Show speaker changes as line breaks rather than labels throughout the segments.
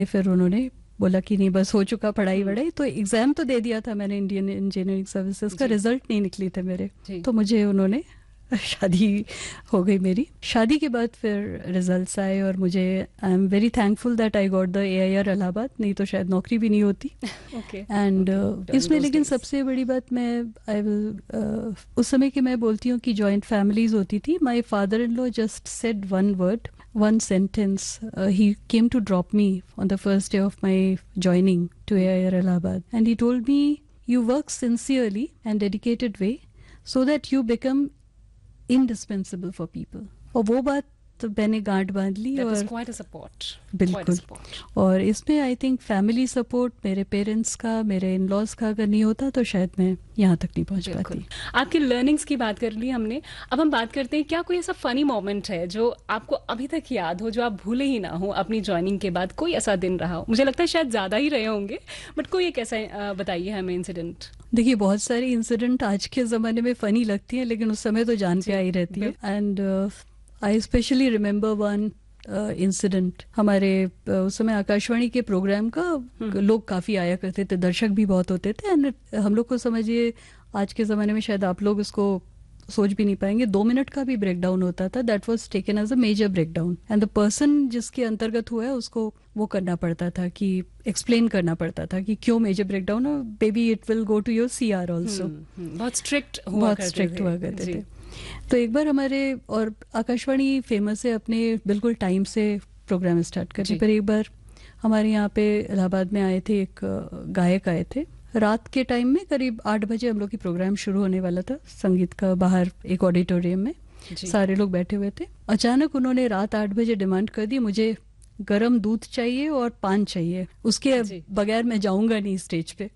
फिर उन्होंने बोला कि नहीं बस हो चुका पढ़ाई वढ़ाई, तो एग्जाम तो दे दिया था मैंने इंडियन इंजीनियरिंग सर्विसेज का,
जी।
रिजल्ट नहीं निकली थे मेरे,
जी।
तो मुझे उन्होंने शादी हो गई मेरी। शादी के बाद फिर रिजल्ट्स आए और मुझे I am very thankful that I got the AIR Allahabad, नहीं तो शायद नौकरी भी नहीं होती।
ओके।
And
Okay.
इसमें
Those
लेकिन
days.
सबसे बड़ी बात मैं आई विल उस समय की मैं बोलती हूँ कि जॉइंट फैमिलीज होती थी। My father in law just said one word, one sentence. He came to drop me on the first day of my joining to AIR Allahabad, and he told me, you work sincerely and dedicated way so that you become indispensable for people. और वो बात तो मैंने गांठ बांध ली।
That is
और
quite a support.
बिल्कुल।
Quite a support.
और इसमें आई थिंक फैमिली सपोर्ट मेरे पेरेंट्स का, मेरे इन लॉज का अगर नहीं होता तो शायद मैं यहाँ तक नहीं पहुँच
बिल्कुल।
पाती।
आपकी लर्निंग्स की बात कर ली हमने, अब हम बात करते हैं क्या कोई ऐसा फनी मोमेंट है जो आपको अभी तक याद हो, जो आप भूले ही ना हो अपनी ज्वाइनिंग के बाद, कोई ऐसा दिन रहा हो? मुझे लगता है शायद ज्यादा ही रहे होंगे, बट कोई एक ऐसा बताइए हमें इंसिडेंट।
देखिए बहुत सारे इंसिडेंट आज के ज़माने में फ़नी लगती हैं, लेकिन उस समय तो जान पे आई रहती है। And I specially remember one incident. हमारे उस समय आकाशवाणी के प्रोग्राम का लोग काफ़ी आया करते थे, दर्शक भी बहुत होते थे। एंड हम लोग को समझिए आज के ज़माने में शायद आप लोग इसको सोच भी नहीं पाएंगे, 2 मिनट का भी ब्रेक डाउन होता था। That was taken as a major break down, and the person जिसके अंतर्गत हुआ है उसको वो करना पड़ता था, कि एक्सप्लेन करना पड़ता था कि क्यों मेजर ब्रेक डाउन, और baby it will go to your CR also.
बहुत स्ट्रिक्ट
हुआ करते थे। तो एक बार हमारे, और आकाशवाणी फेमस है अपने बिल्कुल टाइम से प्रोग्राम स्टार्ट करने पर, एक बार हमारे यहाँ पे इलाहाबाद में आए थे, एक गायक आए थे रात के टाइम में, करीब 8 बजे हम लोग की प्रोग्राम शुरू होने वाला था संगीत का, बाहर एक ऑडिटोरियम में सारे लोग बैठे हुए थे। अचानक उन्होंने रात 8 बजे डिमांड कर दी, मुझे गरम दूध चाहिए और पान चाहिए, उसके बगैर मैं जाऊंगा नहीं स्टेज पे।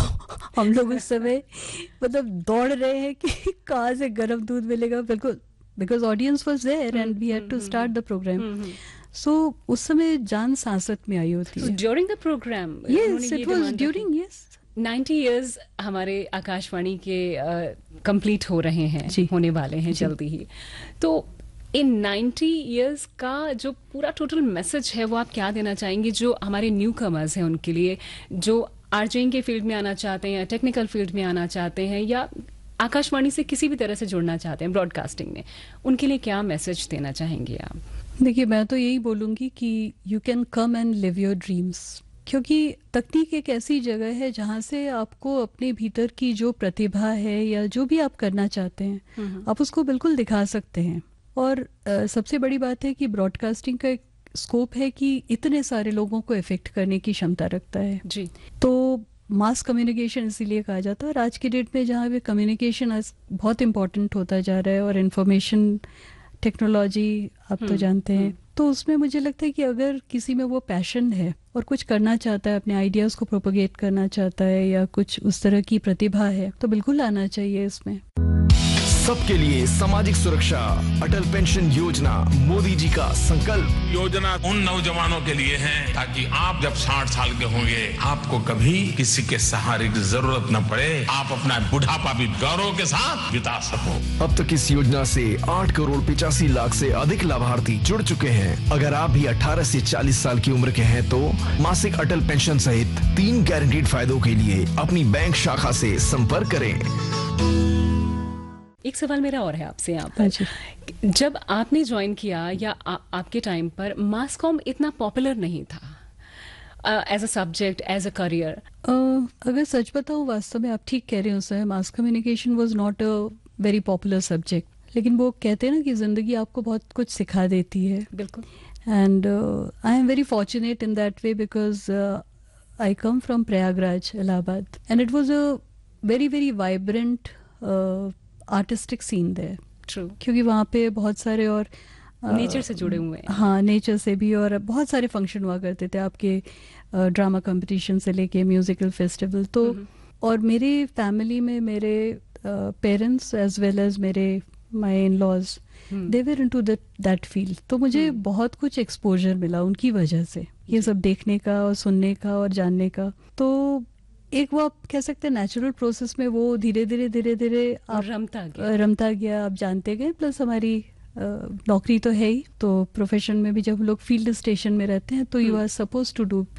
हम लोग उस समय मतलब दौड़ रहे हैं कि कहाँ से गरम दूध मिलेगा, बिल्कुल, because audience was there and we had to start the programme. सो उस समय जान सांसत में आई होती है।
During the programme?
Yes, it was during, yes.
90 years हमारे आकाशवाणी के कंप्लीट हो रहे हैं, होने वाले हैं जल्दी ही। तो इन 90 इयर्स का जो पूरा टोटल मैसेज है वो आप क्या देना चाहेंगे जो हमारे न्यू कमर्स हैं उनके लिए, जो आरजेइंग के फील्ड में आना चाहते हैं या टेक्निकल फील्ड में आना चाहते हैं या आकाशवाणी से किसी भी तरह से जुड़ना चाहते हैं ब्रॉडकास्टिंग में, उनके लिए क्या मैसेज देना चाहेंगे आप?
देखिए मैं तो यही बोलूंगी कि you can come and live your dreams, क्योंकि तकनीक एक ऐसी जगह है जहाँ से आपको अपने भीतर की जो प्रतिभा है या जो भी आप करना चाहते हैं आप उसको बिल्कुल दिखा सकते हैं। और सबसे बड़ी बात है कि ब्रॉडकास्टिंग का एक स्कोप है कि इतने सारे लोगों को इफेक्ट करने की क्षमता रखता है
जी।
तो मास कम्युनिकेशन इसीलिए कहा जाता है। और आज के डेट में जहाँ पे कम्युनिकेशन बहुत इम्पोर्टेंट होता जा रहा है और इन्फॉर्मेशन टेक्नोलॉजी आप तो जानते हैं, तो उसमें मुझे लगता है कि अगर किसी में वो पैशन है और कुछ करना चाहता है, अपने आइडियाज को प्रोपोगेट करना चाहता है या कुछ उस तरह की प्रतिभा है, तो बिल्कुल आना चाहिए इसमें।
सबके लिए सामाजिक सुरक्षा, अटल पेंशन योजना मोदी जी का संकल्प।
योजना उन नौजवानों के लिए है ताकि आप जब 60 साल के होंगे आपको कभी किसी के सहारे की जरूरत न पड़े, आप अपना बुढ़ापा भी गौरव के साथ बिता सको।
अब तक इस योजना से 8 करोड़ 85 लाख से अधिक लाभार्थी जुड़ चुके हैं। अगर आप भी 18 से 40 साल की उम्र के हैं तो मासिक अटल पेंशन सहित 3 गारंटीड फायदों के लिए अपनी बैंक शाखा से संपर्क करें।
एक सवाल मेरा और है आपसे यहाँ पर, जब आपने ज्वाइन किया या आपके टाइम पर मास कॉम इतना पॉपुलर नहीं था as a subject, as a career?
अगर सच बताऊं, वास्तव में आप ठीक कह रहे हो sir, mass communication was not a very popular subject, लेकिन वो कहते हैं ना कि जिंदगी आपको बहुत कुछ सिखा देती है।
बिल्कुल।
And I am very fortunate in that way because I come from Prayagraj Allahabad and it was a very very vibrant artistic scene there.
True.
क्योंकि वहाँ पे बहुत सारे और
नेचर से जुड़े हुए हैं।
हाँ, नेचर से भी, और बहुत सारे फंक्शन हुआ करते थे आपके, ड्रामा कंपटीशन से लेके म्यूजिकल फेस्टिवल। तो और मेरी फैमिली में मेरे पेरेंट्स एज वेल एज मेरे my in laws, they were into that field. तो मुझे बहुत कुछ एक्सपोजर मिला उनकी वजह से, ये सब देखने का और सुनने का और जानने का। तो एक वो आप कह सकते हैं नेचुरल प्रोसेस में वो धीरे धीरे आप
रमता गया,
आप जानते गए, प्लस हमारी नौकरी तो है ही, तो प्रोफेशन में भी जब लोग फील्ड स्टेशन में रहते हैं तो you are suppose to do